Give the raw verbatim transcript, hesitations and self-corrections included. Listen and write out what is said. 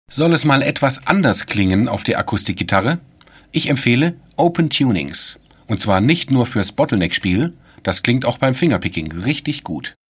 Soll es mal etwas anders klingen auf der Akustikgitarre? Ich empfehle Open Tunings. Und zwar nicht nur fürs Bottleneck-Spiel, das klingt auch beim Fingerpicking richtig gut.